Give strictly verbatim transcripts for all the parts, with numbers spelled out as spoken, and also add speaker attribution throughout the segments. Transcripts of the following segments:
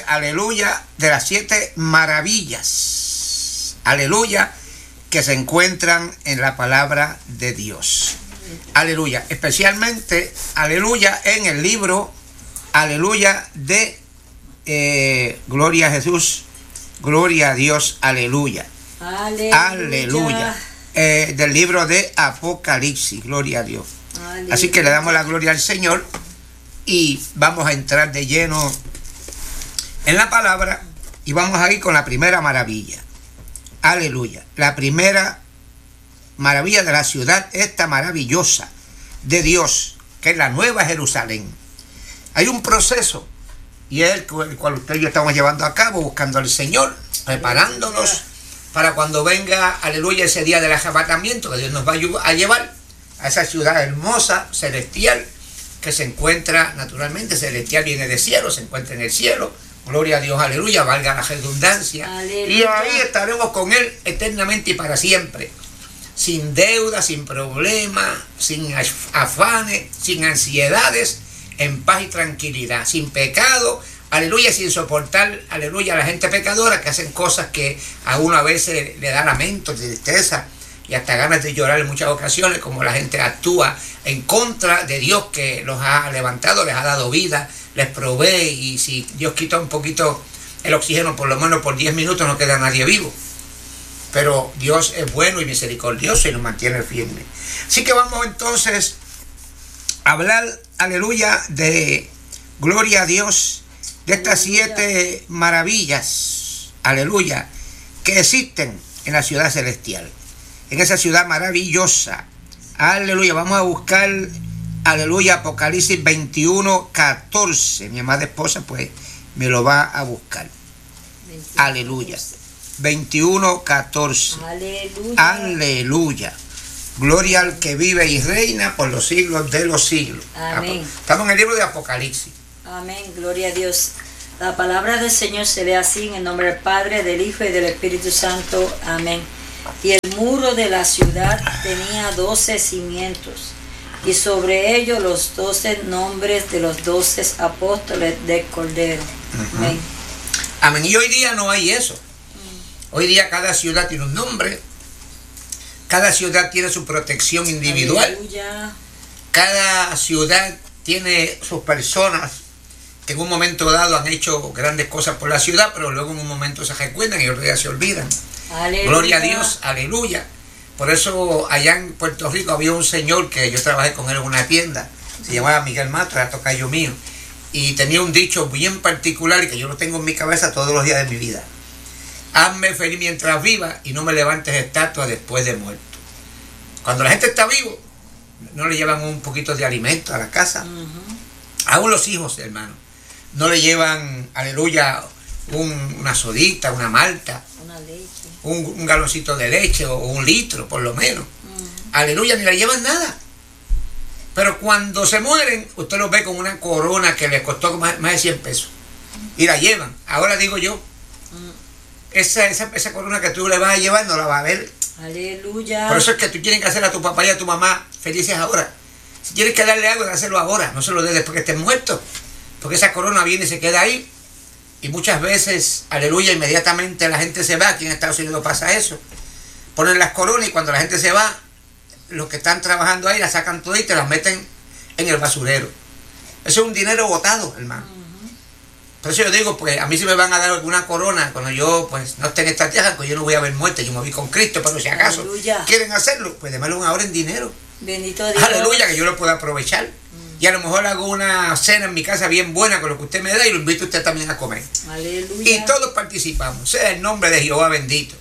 Speaker 1: aleluya, de las siete maravillas, aleluya, que se encuentran en la palabra de Dios. Aleluya, especialmente, aleluya, en el libro, aleluya, de eh, Gloria a Jesús, Gloria a Dios, aleluya. Aleluya. Aleluya. Eh, del libro de Apocalipsis, gloria a Dios. Aleluya. Así que le damos la gloria al Señor y vamos a entrar de lleno en la palabra y vamos a ir con la primera maravilla. Aleluya. La primera maravilla de la ciudad, esta maravillosa de Dios, que es la Nueva Jerusalén. Hay un proceso y es el cual usted y yo estamos llevando a cabo, buscando al Señor, preparándonos para cuando venga, aleluya, ese día del arrebatamiento, que Dios nos va a llevar a esa ciudad hermosa, celestial, que se encuentra, naturalmente, celestial viene de cielo, se encuentra en el cielo, gloria a Dios, aleluya, valga la redundancia, aleluya. Y ahí estaremos con Él eternamente y para siempre, sin deuda, sin problemas, sin afanes, sin ansiedades, en paz y tranquilidad, sin pecado, aleluya, sin soportar, aleluya, a la gente pecadora que hacen cosas que a uno a veces le da lamento, tristeza y hasta ganas de llorar en muchas ocasiones, como la gente actúa en contra de Dios que los ha levantado, les ha dado vida, les provee, y si Dios quita un poquito el oxígeno, por lo menos por diez minutos no queda nadie vivo. Pero Dios es bueno y misericordioso y nos mantiene firmes. Así que vamos entonces a hablar, aleluya, de gloria a Dios, de estas siete maravillas, aleluya, que existen en la ciudad celestial, en esa ciudad maravillosa, aleluya. Vamos a buscar, aleluya, Apocalipsis veintiuno, catorce. Mi amada esposa, pues, me lo va a buscar. veintiuno, aleluya. veintiuno, catorce. Aleluya. Aleluya. Gloria al que vive y reina por los siglos de los siglos.
Speaker 2: Amén.
Speaker 1: Estamos en el libro de Apocalipsis.
Speaker 2: Amén, gloria a Dios. La palabra del Señor se lee así, en el nombre del Padre, del Hijo y del Espíritu Santo. Amén. Y el muro de la ciudad tenía doce cimientos, y sobre ellos los doce nombres de los doce apóstoles del Cordero. Uh-huh. Amén.
Speaker 1: Amén. Y hoy día no hay eso. Hoy día cada ciudad tiene un nombre, cada ciudad tiene su protección individual, aleluya. Cada ciudad tiene sus personas que en un momento dado han hecho grandes cosas por la ciudad, pero luego en un momento se recuerdan y otro día se olvidan. Aleluya. Gloria a Dios, aleluya. Por eso allá en Puerto Rico había un señor que yo trabajé con él en una tienda, se llamaba Miguel Matra, era tocayo mío, y tenía un dicho bien particular que yo lo tengo en mi cabeza todos los días de mi vida: hazme feliz mientras viva y no me levantes estatua después de muerto. Cuando la gente está vivo, no le llevan un poquito de alimento a la casa. Uh-huh. Aún los hijos, hermano, no le llevan, aleluya, un, una sodita, una malta,
Speaker 2: una leche,
Speaker 1: un, un galoncito de leche o un litro por lo menos. Uh-huh. Aleluya, ni le llevan nada. Pero cuando se mueren, usted los ve con una corona que les costó más, más de cien pesos. Y la llevan. Ahora digo yo, uh-huh. esa, esa, esa corona que tú le vas a llevar no la va a ver.
Speaker 2: Aleluya.
Speaker 1: Por eso es que tú tienes que hacer a tu papá y a tu mamá felices ahora. Si tienes que darle algo, dáselo ahora, no se lo dé después que estén muertos, porque esa corona viene y se queda ahí. Y muchas veces, aleluya, inmediatamente la gente se va. Aquí en Estados Unidos pasa eso. Ponen las coronas y cuando la gente se va, los que están trabajando ahí las sacan todas y te las meten en el basurero. Eso es un dinero botado, hermano. Uh-huh. Por eso yo digo, pues a mí si me van a dar alguna corona cuando yo pues no esté en esta tierra, pues yo no voy a ver muerte, yo me voy con Cristo, pero si acaso aleluya. Quieren hacerlo, pues démelo ahora en dinero.
Speaker 2: Bendito Dios.
Speaker 1: Aleluya, que yo lo pueda aprovechar. Mm. Y a lo mejor hago una cena en mi casa bien buena con lo que usted me da y lo invito a usted también a comer.
Speaker 2: Aleluya.
Speaker 1: Y todos participamos, sea el nombre de Jehová bendito.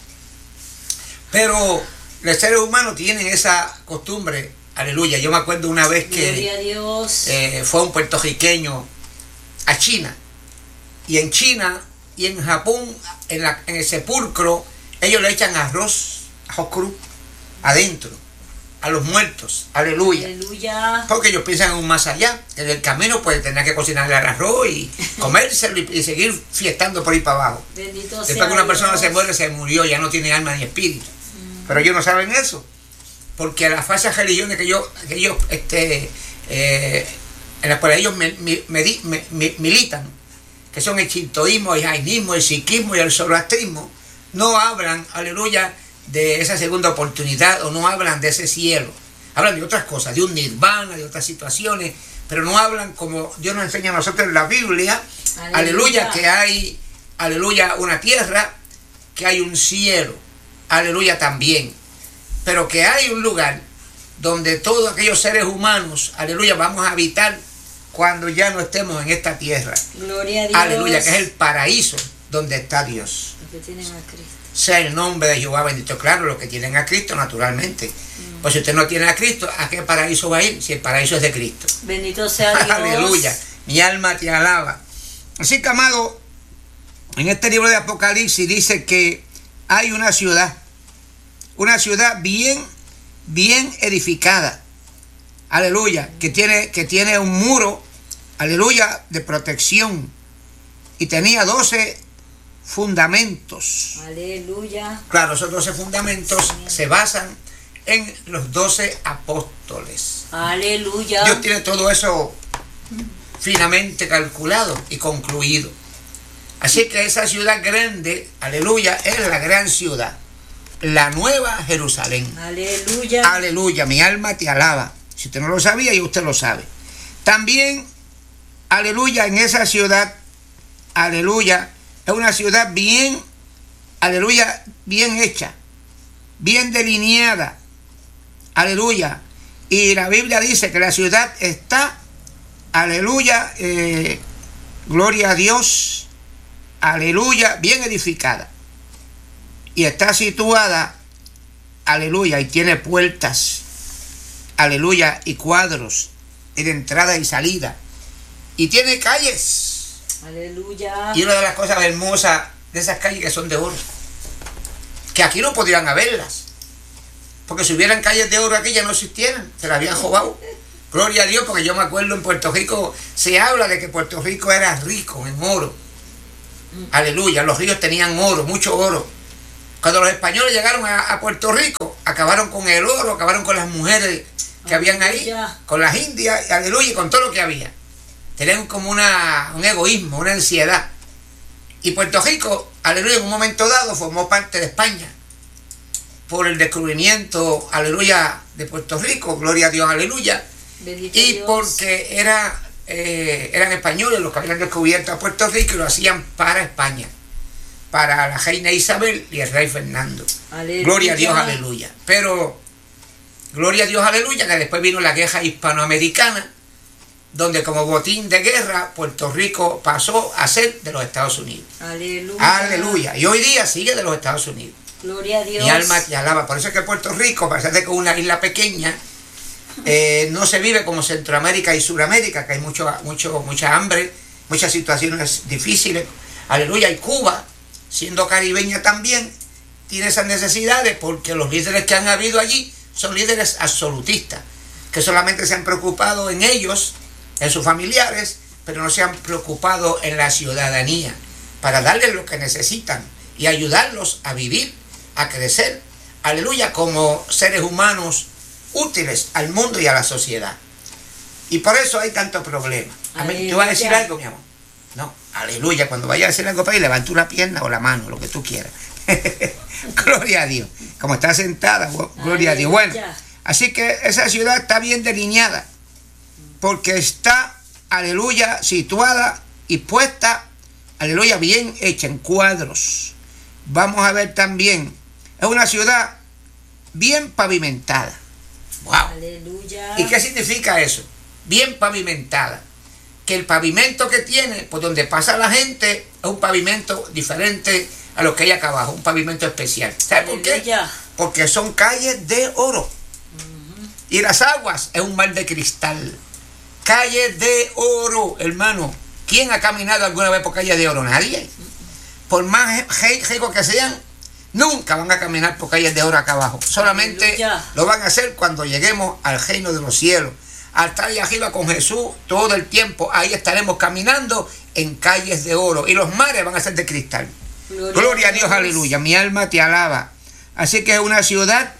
Speaker 1: Pero los seres humanos tienen esa costumbre, aleluya. Yo me acuerdo una vez que
Speaker 2: gloria a Dios.
Speaker 1: Eh, fue un puertorriqueño a China. Y en China y en Japón, en, la, en el sepulcro, ellos le echan arroz, arroz cru, adentro, a los muertos. Aleluya.
Speaker 2: Aleluya.
Speaker 1: Porque ellos piensan en un más allá. En el camino pues tendrán que cocinarle el arroz y comérselo y, y seguir fiestando por ahí para abajo.
Speaker 2: Bendito
Speaker 1: Después
Speaker 2: sea
Speaker 1: que una persona
Speaker 2: Dios.
Speaker 1: se muere, se murió, ya no tiene alma ni espíritu. Mm. Pero ellos no saben eso. Porque a las falsas religiones que ellos, que ellos este, eh, en las cuales ellos me, me, me, me, me, militan, que son el shintoísmo, el jainismo, el sikhismo y el zoroastrismo, no hablan, aleluya, de esa segunda oportunidad o no hablan de ese cielo. Hablan de otras cosas, de un nirvana, de otras situaciones, pero no hablan como Dios nos enseña a nosotros en la Biblia, aleluya, aleluya que hay, aleluya, una tierra, que hay un cielo, aleluya también, pero que hay un lugar donde todos aquellos seres humanos, aleluya, vamos a habitar cuando ya no estemos en esta tierra.
Speaker 2: Gloria a Dios.
Speaker 1: Aleluya, que es el paraíso donde está Dios.
Speaker 2: Los que tienen a Cristo.
Speaker 1: Sea el nombre de Jehová bendito. Claro, los que tienen a Cristo, naturalmente. Mm. Pues si usted no tiene a Cristo, ¿a qué paraíso va a ir? Si el paraíso es de Cristo.
Speaker 2: Bendito sea Dios.
Speaker 1: Aleluya. Mi alma te alaba. Así que, amado, en este libro de Apocalipsis dice que hay una ciudad, una ciudad bien, bien edificada. Aleluya. Que tiene, que tiene un muro, aleluya, de protección. Y tenía doce fundamentos.
Speaker 2: Aleluya.
Speaker 1: Claro, esos doce fundamentos Amén. Se basan en los doce apóstoles.
Speaker 2: Aleluya.
Speaker 1: Dios tiene todo eso finamente calculado y concluido. Así que esa ciudad grande, aleluya, es la gran ciudad, la nueva Jerusalén.
Speaker 2: Aleluya.
Speaker 1: Aleluya, mi alma te alaba. Si usted no lo sabía, y usted lo sabe. También, aleluya, en esa ciudad, aleluya, es una ciudad bien, aleluya, bien hecha, bien delineada, aleluya. Y la Biblia dice que la ciudad está, aleluya, eh, gloria a Dios, aleluya, bien edificada. Y está situada, aleluya, y tiene puertas, aleluya, y cuadros, y de entrada y salida. Y tiene calles.
Speaker 2: Aleluya.
Speaker 1: Y una de las cosas hermosas de esas calles que son de oro, que aquí no podrían haberlas, porque si hubieran calles de oro aquí ya no existieran, se las habían robado. Gloria a Dios, porque yo me acuerdo en Puerto Rico, se habla de que Puerto Rico era rico en oro. Aleluya, los ríos tenían oro, mucho oro. Cuando los españoles llegaron a, a Puerto Rico, acabaron con el oro, acabaron con las mujeres que habían ahí, con las indias, aleluya, y con todo lo que había. Tenían como una, un egoísmo, una ansiedad. Y Puerto Rico, aleluya, en un momento dado formó parte de España. Por el descubrimiento, aleluya, de Puerto Rico, gloria a Dios, aleluya.
Speaker 2: Bendito
Speaker 1: y
Speaker 2: Dios.
Speaker 1: Porque era, eh, eran españoles los que habían descubierto a Puerto Rico y lo hacían para España. Para la reina Isabel y el rey Fernando.
Speaker 2: Aleluya.
Speaker 1: Gloria a Dios, aleluya. Pero, gloria a Dios, aleluya, que después vino la guerra hispanoamericana, donde como botín de guerra Puerto Rico pasó a ser de los Estados Unidos.
Speaker 2: Aleluya.
Speaker 1: Aleluya. Y hoy día sigue de los Estados Unidos.
Speaker 2: Gloria a Dios.
Speaker 1: Mi alma te alaba. Por eso es que Puerto Rico, a pesar de que es una isla pequeña, eh, no se vive como Centroamérica y Suramérica, que hay mucho, mucho, mucha hambre, muchas situaciones difíciles. Aleluya. Y Cuba, siendo caribeña también, tiene esas necesidades porque los líderes que han habido allí son líderes absolutistas, que solamente se han preocupado en ellos, en sus familiares, pero no se han preocupado en la ciudadanía para darles lo que necesitan y ayudarlos a vivir, a crecer, aleluya, como seres humanos útiles al mundo y a la sociedad. Y por eso hay tanto problema. Amén. ¿Tú vas a decir algo, mi amor? No, aleluya. Cuando vayas a decir algo para ahí, levanta una pierna o la mano, lo que tú quieras. Gloria a Dios. Como está sentada, gloria aleluya a Dios. Bueno, así que esa ciudad está bien delineada, porque está, aleluya, situada y puesta, aleluya, bien hecha en cuadros. Vamos a ver también, es una ciudad bien pavimentada. ¡Wow!
Speaker 2: Aleluya.
Speaker 1: ¿Y qué significa eso? Bien pavimentada. Que el pavimento que tiene, por donde pasa la gente, es un pavimento diferente a lo que hay acá abajo, un pavimento especial. ¿Sabe por qué? Porque son calles de oro. Uh-huh. Y las aguas es un mar de cristal. Calles de oro, hermano. ¿Quién ha caminado alguna vez por calles de oro? Nadie. Por más ricos que sean, nunca van a caminar por calles de oro acá abajo. Solamente aleluya. Lo van a hacer cuando lleguemos al reino de los cielos. Al estar allá arriba con Jesús todo el tiempo, ahí estaremos caminando en calles de oro. Y los mares van a ser de cristal. Gloria, Gloria a Dios, Dios, aleluya. Mi alma te alaba. Así que es una ciudad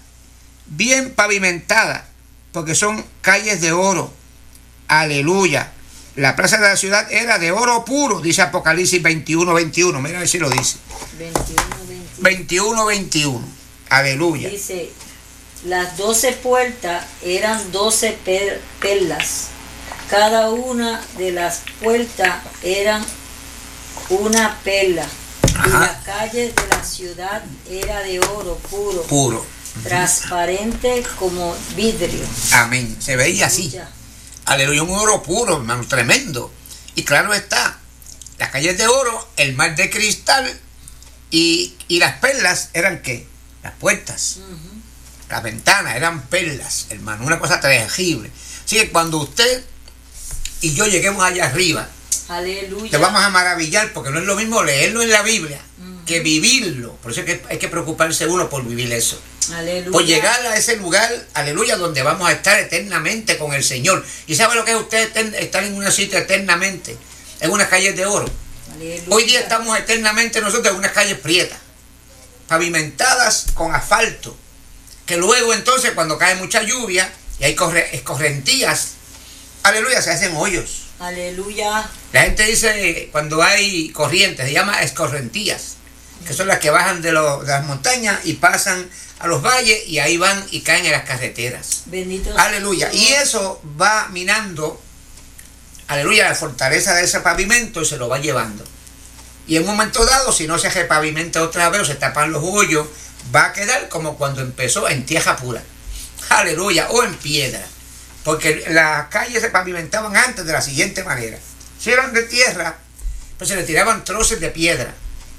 Speaker 1: bien pavimentada, porque son calles de oro. Aleluya. La plaza de la ciudad era de oro puro, dice Apocalipsis veintiuno, veintiuno. Mira a ver si lo dice. veintiuno, veintiuno. Aleluya.
Speaker 2: Dice, las doce puertas eran doce per perlas. Cada una de las puertas eran una perla.
Speaker 1: Ajá.
Speaker 2: Y la calle de la ciudad era de oro puro.
Speaker 1: Puro.
Speaker 2: Transparente como vidrio.
Speaker 1: Amén. Se veía así.
Speaker 2: Ya.
Speaker 1: Aleluya, un oro puro, hermano, tremendo. Y claro está, las calles de oro, el mar de cristal y, y las perlas eran ¿qué? Las puertas. Uh-huh. Las ventanas eran perlas, hermano, una cosa tangible. Así que cuando usted y yo lleguemos allá arriba,
Speaker 2: aleluya,
Speaker 1: te vamos a maravillar, porque no es lo mismo leerlo en la Biblia uh-huh. que vivirlo. Por eso es que hay que preocuparse uno por vivir eso.
Speaker 2: Aleluya.
Speaker 1: Por llegar a ese lugar, aleluya, donde vamos a estar eternamente con el Señor. ¿Y sabe lo que es usted estar en una sitio eternamente? En unas calles de oro. Aleluya. Hoy día estamos eternamente nosotros en unas calles prietas, pavimentadas con asfalto, que luego entonces cuando cae mucha lluvia y hay corre, escorrentías, aleluya, se hacen hoyos.
Speaker 2: Aleluya.
Speaker 1: La gente dice cuando hay corrientes, se llama escorrentías, que son las que bajan de, lo, de las montañas y pasan a los valles y ahí van y caen en las carreteras.
Speaker 2: Bendito.
Speaker 1: Aleluya. Y eso va minando, aleluya, la fortaleza de ese pavimento y se lo va llevando. Y en un momento dado, si no se repavimenta otra vez o se tapan los hoyos, va a quedar como cuando empezó en tierra pura. Aleluya. O en piedra. Porque las calles se pavimentaban antes de la siguiente manera. Si eran de tierra, pues se le tiraban trozos de piedra.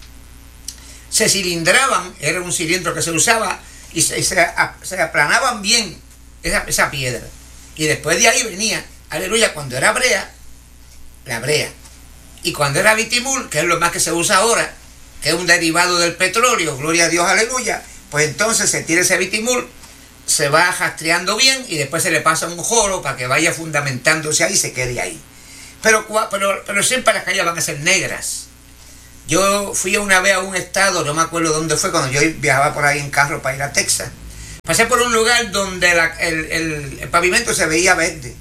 Speaker 1: Se cilindraban, era un cilindro que se usaba, y se, se, se aplanaban bien esa, esa piedra. Y después de ahí venía, aleluya, cuando era brea, la brea. Y cuando era bitimul, que es lo más que se usa ahora, que es un derivado del petróleo, gloria a Dios, aleluya, pues entonces se tira ese bitimul, se va rastreando bien y después se le pasa un joro para que vaya fundamentándose ahí y se quede ahí. Pero, pero, pero siempre las calles van a ser negras. Yo fui una vez a un estado, no me acuerdo dónde fue, cuando yo viajaba por ahí en carro para ir a Texas. Pasé por un lugar donde la, el, el, el pavimento se veía verde.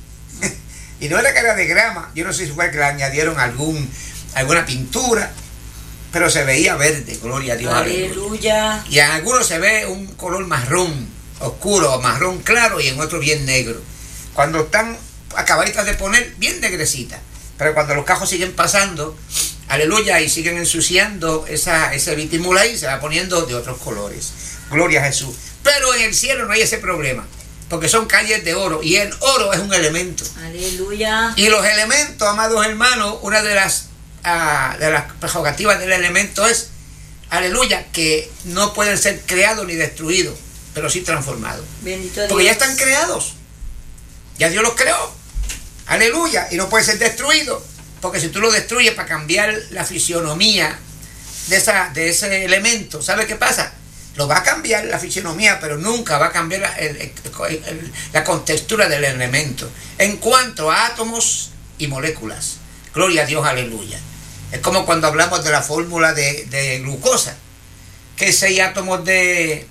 Speaker 1: Y no era que era de grama, yo no sé si fue que le añadieron algún, alguna pintura, pero se veía verde, gloria a Dios.
Speaker 2: Aleluya.
Speaker 1: Y en algunos se ve un color marrón, oscuro, o marrón claro, y en otros bien negro. Cuando están acabaditas de poner, bien negrecitas. Pero cuando los cajos siguen pasando, aleluya, y siguen ensuciando esa, ese bitimul ahí, se va poniendo de otros colores. Gloria a Jesús. Pero en el cielo no hay ese problema, porque son calles de oro, y el oro es un elemento.
Speaker 2: Aleluya.
Speaker 1: Y los elementos, amados hermanos, una de las, uh, de las prerrogativas del elemento es, aleluya, que no pueden ser creados ni destruidos, pero sí transformados.
Speaker 2: Bendito Dios.
Speaker 1: Porque ya están creados. Ya Dios los creó. Aleluya. Y no puede ser destruido. Porque si tú lo destruyes para cambiar la fisionomía de, esa, de ese elemento, ¿sabe qué pasa? Lo va a cambiar la fisionomía, pero nunca va a cambiar la, el, el, el, la contextura del elemento. En cuanto a átomos y moléculas. Gloria a Dios, aleluya. Es como cuando hablamos de la fórmula de, de glucosa. Que seis átomos de...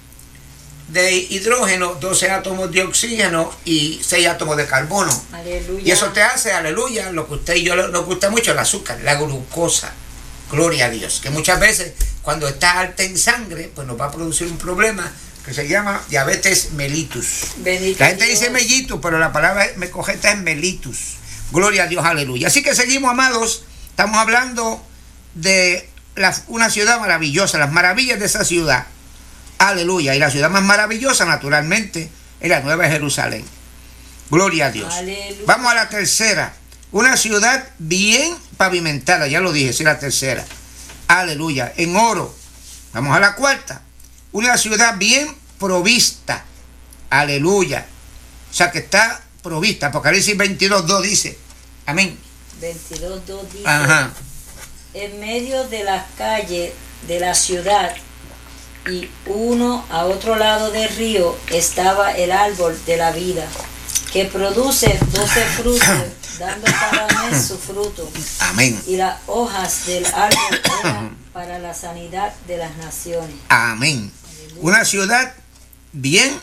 Speaker 1: de hidrógeno, doce átomos de oxígeno y seis átomos de carbono.
Speaker 2: Aleluya.
Speaker 1: Y eso te hace, aleluya, lo que usted y yo nos gusta mucho, el azúcar, la glucosa. Gloria a Dios. Que muchas veces cuando está alta en sangre, pues nos va a producir un problema que se llama diabetes mellitus.
Speaker 2: Bendito
Speaker 1: la gente
Speaker 2: Dios.
Speaker 1: dice mellitus, pero la palabra me cogeta es mellitus. Gloria a Dios, aleluya. Así que seguimos, amados. Estamos hablando de la, una ciudad maravillosa, las maravillas de esa ciudad. Aleluya. Y la ciudad más maravillosa, naturalmente, es la Nueva Jerusalén. Gloria a Dios.
Speaker 2: Aleluya.
Speaker 1: Vamos a la tercera. Una ciudad bien pavimentada, ya lo dije, es la tercera. Aleluya. En oro. Vamos a la cuarta. Una ciudad bien provista. Aleluya. O sea que está provista. Apocalipsis veintidós, dos dice. Amén.
Speaker 2: veintidós, dos dice.
Speaker 1: Ajá.
Speaker 2: En medio de las calles de la ciudad y uno a otro lado del río estaba el árbol de la vida, que produce doce frutos, dando cada mes su fruto.
Speaker 1: Amén.
Speaker 2: Y las hojas del árbol eran para la sanidad de las naciones.
Speaker 1: Amén. Aleluya. Una ciudad bien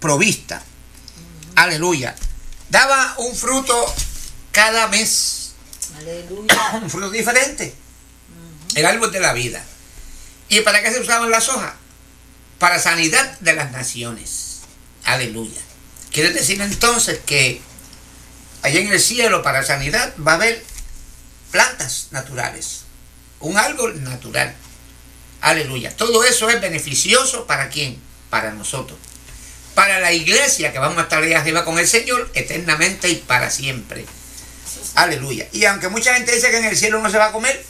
Speaker 1: provista. Uh-huh. Aleluya. Daba un fruto cada mes.
Speaker 2: Aleluya.
Speaker 1: Un fruto diferente. El árbol de la vida. ¿Y para qué se usaban las hojas? Para sanidad de las naciones. Aleluya. Quiere decir entonces que allá en el cielo para sanidad va a haber plantas naturales. Un árbol natural. Aleluya. Todo eso es beneficioso ¿para quién? Para nosotros. Para la iglesia que vamos a estar allá arriba con el Señor eternamente y para siempre. Aleluya. Y aunque mucha gente dice que en el cielo no se va a comer,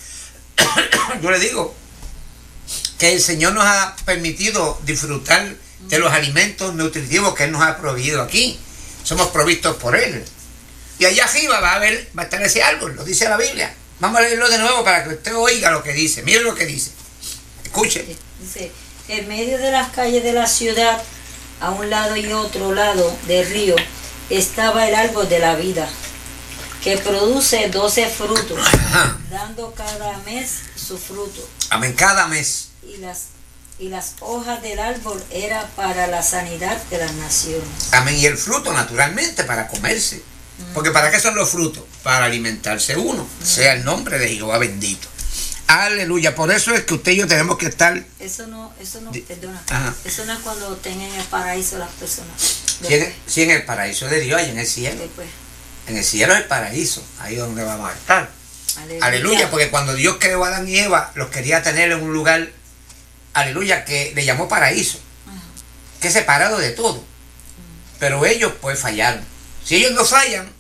Speaker 1: yo le digo que el Señor nos ha permitido disfrutar de los alimentos nutritivos que Él nos ha proveído aquí. Somos provistos por Él. Y allá arriba va a haber, va a estar ese árbol, lo dice la Biblia. Vamos a leerlo de nuevo para que usted oiga lo que dice. Mire lo que dice. Escuche.
Speaker 2: Dice, en medio de las calles de la ciudad, a un lado y otro lado del río, estaba el árbol de la vida, que produce doce frutos,
Speaker 1: Ajá.
Speaker 2: dando cada mes su fruto.
Speaker 1: Amén, cada mes.
Speaker 2: Y las, y las hojas del árbol era para la sanidad de las naciones.
Speaker 1: Amén, y el fruto naturalmente para comerse. Mm. Porque ¿para qué son los frutos? Para alimentarse uno. Mm. Sea el nombre de Jehová bendito. Aleluya, por eso es que usted y yo tenemos que estar...
Speaker 2: Eso no, eso no,
Speaker 1: Di...
Speaker 2: perdona,
Speaker 1: Ajá.
Speaker 2: Eso no es cuando estén en el paraíso las personas.
Speaker 1: Sí en, sí, en el paraíso de Dios y en el cielo.
Speaker 2: Después.
Speaker 1: En el cielo es el paraíso, ahí es donde vamos a estar.
Speaker 2: Aleluya.
Speaker 1: Aleluya, porque cuando Dios creó a Adán y Eva, los quería tener en un lugar, aleluya, que le llamó paraíso, uh-huh. que es separado de todo. Uh-huh. Pero ellos pues fallaron. Si ellos no fallan,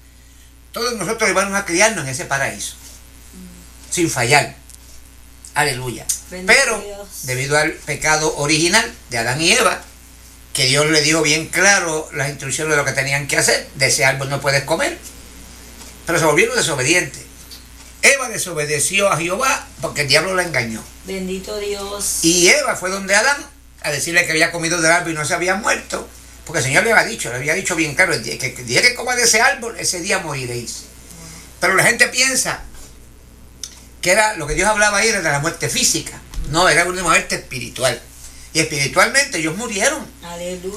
Speaker 1: todos nosotros vamos a criarnos en ese paraíso, uh-huh. sin fallar. Aleluya. Bendito Pero Dios. Debido al pecado original de Adán y Eva, que Dios le dio bien claro las instrucciones de lo que tenían que hacer, de ese árbol no puedes comer, pero se volvieron desobedientes. Eva desobedeció a Jehová porque el diablo la engañó.
Speaker 2: Bendito Dios.
Speaker 1: Y Eva fue donde Adán a decirle que había comido del árbol y no se había muerto, porque el Señor le había dicho, le había dicho bien claro, el día que, el día que coma de ese árbol, ese día moriréis. Pero la gente piensa que era lo que Dios hablaba ahí era de la muerte física. No, era una muerte espiritual. Y espiritualmente ellos murieron.
Speaker 2: Aleluya.